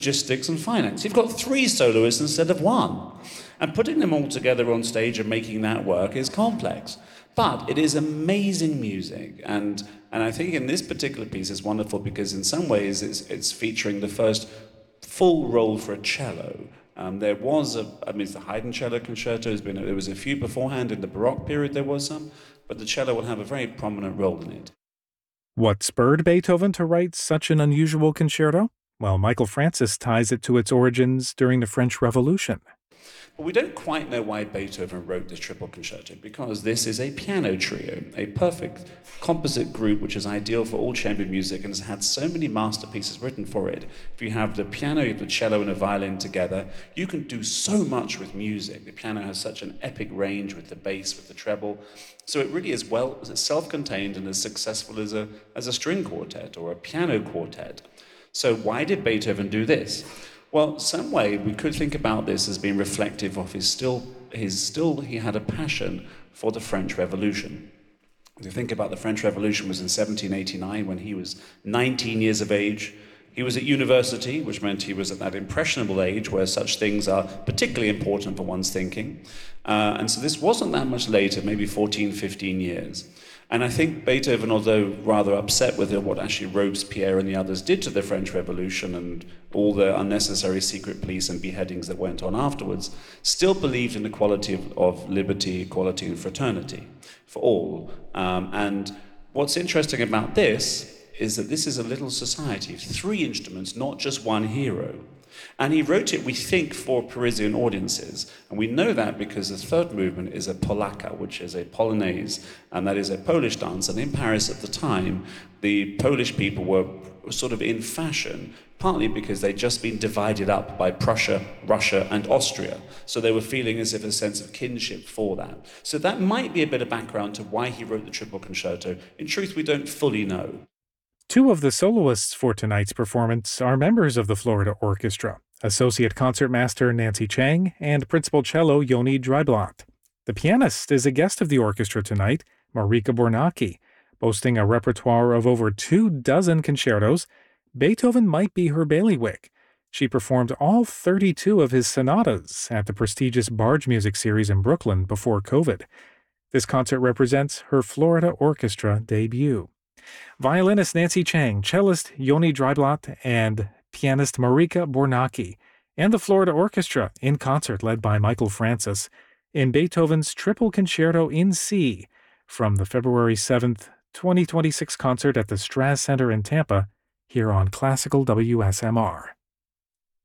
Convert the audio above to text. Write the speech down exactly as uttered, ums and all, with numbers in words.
logistics and finance. You've got three soloists instead of one. And putting them all together on stage and making that work is complex. But it is amazing music. And, and I think in this particular piece it's wonderful because in some ways it's, it's featuring the first full role for a cello. Um, there was a, I mean, it's the Haydn cello concerto. Has been, there was a few beforehand in the Baroque period, there was some, but the cello will have a very prominent role in it. What spurred Beethoven to write such an unusual concerto? Well, Michael Francis ties it to its origins during the French Revolution. But we don't quite know why Beethoven wrote this triple concerto, because this is a piano trio, a perfect composite group which is ideal for all chamber music and has had so many masterpieces written for it. If you have the piano, you have the cello and a violin together, you can do so much with music. The piano has such an epic range with the bass, with the treble. So it really is well self-contained and as successful as a, as a string quartet or a piano quartet. So why did Beethoven do this? Well, some way we could think about this as being reflective of his still, his still he had a passion for the French Revolution. If you think about the French Revolution was in seventeen eighty-nine when he was nineteen years of age. He was at university, which meant he was at that impressionable age where such things are particularly important for one's thinking. Uh, and so this wasn't that much later, maybe fourteen, fifteen years. And I think Beethoven, although rather upset with what actually Robespierre and the others did to the French Revolution and all the unnecessary secret police and beheadings that went on afterwards, still believed in the quality of, of liberty, equality, and fraternity for all. Um, and what's interesting about this is that this is a little society of three instruments, not just one hero. And he wrote it, we think, for Parisian audiences. And we know that because the third movement is a polaka, which is a polonaise, and that is a Polish dance. And in Paris at the time, the Polish people were sort of in fashion, partly because they'd just been divided up by Prussia, Russia, and Austria. So they were feeling as if a sense of kinship for that. So that might be a bit of background to why he wrote the triple concerto. In truth, we don't fully know. Two of the soloists for tonight's performance are members of the Florida Orchestra, Associate Concertmaster Nancy Chang and Principal Cello Yoni Dreiblatt. The pianist is a guest of the orchestra tonight, Marika Bornacki. Boasting a repertoire of over two dozen concertos, Beethoven might be her bailiwick. She performed all thirty-two of his sonatas at the prestigious Barge Music Series in Brooklyn before COVID. This concert represents her Florida Orchestra debut. Violinist Nancy Chang, cellist Yoni Dreiblatt, and pianist Marika Bornacki, and the Florida Orchestra in concert led by Michael Francis in Beethoven's Triple Concerto in C from the February seventh, twenty twenty-six concert at the Straz Center in Tampa, here on Classical W S M R.